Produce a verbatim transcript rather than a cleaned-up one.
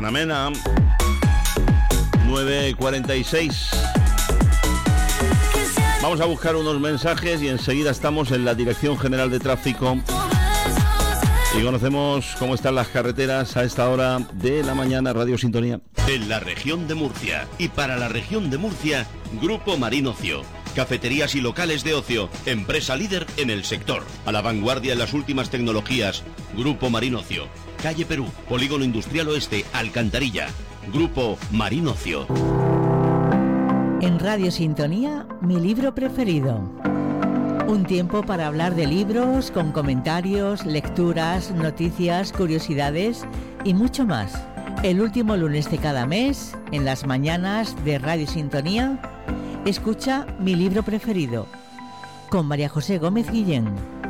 Ana Mena. nueve cuarenta y seis. Vamos a buscar unos mensajes y enseguida estamos en la Dirección General de Tráfico y conocemos cómo están las carreteras a esta hora de la mañana. Radio Sintonía. En la región de Murcia y para la región de Murcia, Grupo Marín Ocio. Cafeterías y locales de ocio, empresa líder en el sector. A la vanguardia en las últimas tecnologías. Grupo Marín Ocio. Calle Perú, Polígono Industrial Oeste, Alcantarilla. Grupo Marín Ocio. En Radio Sintonía, mi libro preferido. Un tiempo para hablar de libros, con comentarios, lecturas, noticias, curiosidades y mucho más. El último lunes de cada mes, en las mañanas de Radio Sintonía, escucha Mi libro preferido, con María José Gómez Guillén.